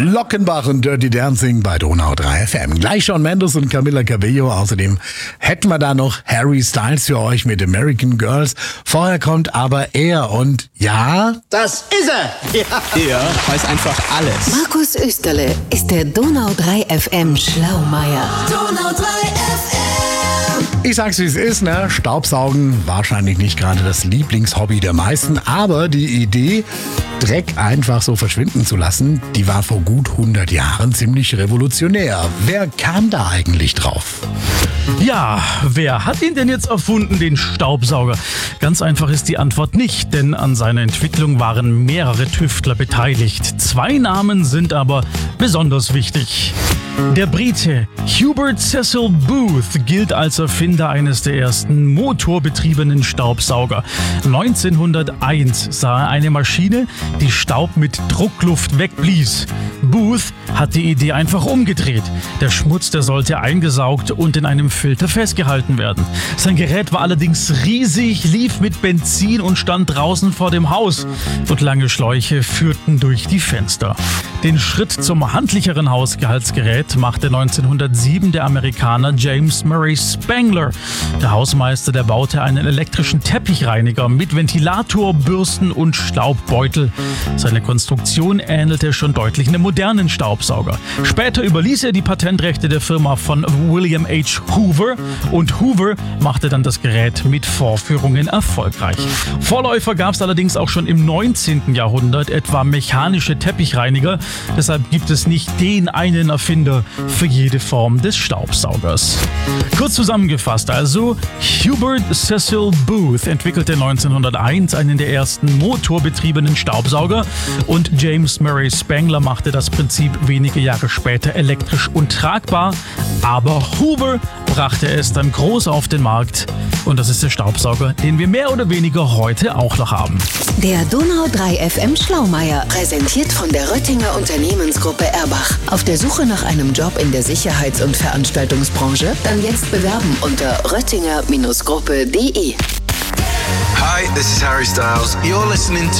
Lockenbach und Dirty Dancing bei Donau 3 FM. Gleich Shawn Mendes und Camila Cabello. Außerdem hätten wir da noch Harry Styles für euch mit American Girls. Vorher kommt aber er und ja... Das ist er! Ja. Er weiß einfach alles. Markus Österle ist der Donau 3 FM Schlaumeier. Donau 3 FM. Ich sag's wie es ist, ne? Staubsaugen wahrscheinlich nicht gerade das Lieblingshobby der meisten, aber die Idee, Dreck einfach so verschwinden zu lassen, die war vor gut 100 Jahren ziemlich revolutionär. Wer kam da eigentlich drauf? Ja, wer hat ihn denn jetzt erfunden, den Staubsauger? Ganz einfach ist die Antwort nicht, denn an seiner Entwicklung waren mehrere Tüftler beteiligt. 2 Namen sind aber besonders wichtig. Der Brite Hubert Cecil Booth gilt als Erfinder eines der ersten motorbetriebenen Staubsauger. 1901 sah er eine Maschine, die Staub mit Druckluft wegblies. Booth hat die Idee einfach umgedreht. Der Schmutz, der sollte eingesaugt und in einem Filter festgehalten werden. Sein Gerät war allerdings riesig, lief mit Benzin und stand draußen vor dem Haus. Und lange Schläuche führten durch die Fenster. Den Schritt zum handlicheren Hausgehaltsgerät machte 1907 der Amerikaner James Murray Spangler. Der Hausmeister, der baute einen elektrischen Teppichreiniger mit Ventilator, Bürsten und Staubbeutel. Seine Konstruktion ähnelte schon deutlich einem modernen Staubsauger. Später überließ er die Patentrechte der Firma von William H. Hoover und Hoover machte dann das Gerät mit Vorführungen erfolgreich. Vorläufer gab es allerdings auch schon im 19. Jahrhundert, etwa mechanische Teppichreiniger. Deshalb gibt es nicht den einen Erfinder für jede Form des Staubsaugers. Kurz zusammengefasst also, Hubert Cecil Booth entwickelte 1901 einen der ersten motorbetriebenen Staubsauger und James Murray Spangler machte das Prinzip wenige Jahre später elektrisch untragbar, aber Hoover brachte es dann groß auf den Markt und das ist der Staubsauger, den wir mehr oder weniger heute auch noch haben. Der Donau 3 FM Schlaumeier, präsentiert von der Röttinger Unternehmensgruppe Erbach. Auf der Suche nach einem Job in der Sicherheits- und Veranstaltungsbranche? Dann jetzt bewerben unter röttinger-gruppe.de. Hi, this is Harry Styles. You're listening